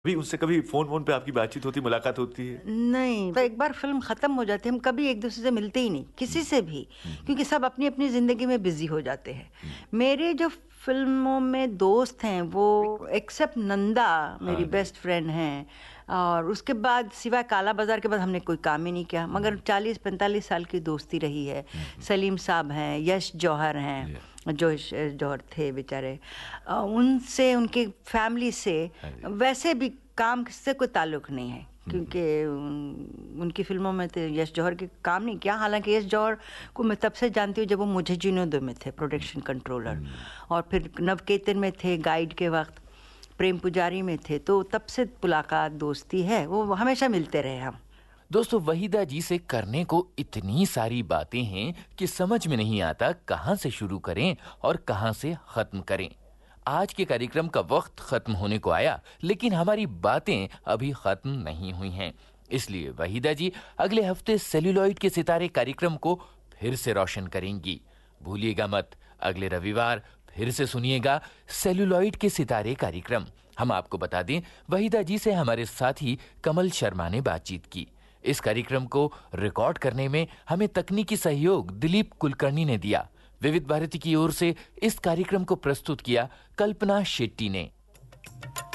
भी उनसे कभी फ़ोन-वोन पे आपकी बातचीत होती, मुलाकात होती है? नहीं, तो एक बार फ़िल्म ख़त्म हो जाती है, हम कभी एक-दूसरे से मिलते ही नहीं, किसी हुँ, से भी, हुँ, हुँ, क्योंकि सब अपनी-अपनी ज़िंदगी में बिज़ी हो जाते हैं। हुँ। मेरे जो फ़िल्मों में दोस्त हैं, वो एक्सेप्ट नंदा मेरी हाँ जी। बेस्ट फ्रेंड हैं और उसके बाद सिवाय काला बाज़ार के बाद हमने कोई काम ही नहीं किया, मगर हुँ, 40-45 साल की दोस्ती रही है। हुँ, हुँ। सलीम साहब हैं, यश जौहर हैं, जी, जो जौहर थे बेचारे। उनसे, उनकी फैमिली से हाँ जी। वैसे भी काम से कोई ताल्लुक नहीं है, हुँ, हुँ, क्योंकि उनकी फ़िल्मों में तो यश जौहर के काम नहीं किया। हालाँकि यश जौहर को मैं तब से जानती हूँ जब वो मुझे जीने दो में थे हुँ, प्रोडक्शन कंट्रोलर, हुँ। और फिर नवकेतन में थे गाइड के वक़्त, प्रेम पुजारी में थे, तो तब से मुलाकात, दोस्ती है, वो हमेशा मिलते रहे हम। दोस्तों, वहीदा जी से करने को इतनी सारी बातें हैं कि समझ में नहीं आता कहां से शुरू करें और कहां से खत्म करें। आज के कार्यक्रम का वक्त खत्म होने को आया, लेकिन हमारी बातें अभी खत्म नहीं हुई हैं। इसलिए वहीदा जी अगले हफ्ते सेल्यूलॉइड के सितारे कार्यक्रम को फिर से रोशन करेंगी। भूलिएगा मत, अगले रविवार फिर से सुनिएगा सेल्यूलॉइड के सितारे कार्यक्रम। हम आपको बता दें, वहीदा जी से हमारे साथी कमल शर्मा ने बातचीत की। इस कार्यक्रम को रिकॉर्ड करने में हमें तकनीकी सहयोग दिलीप कुलकर्णी ने दिया। विविध भारती की ओर से इस कार्यक्रम को प्रस्तुत किया कल्पना शेट्टी ने।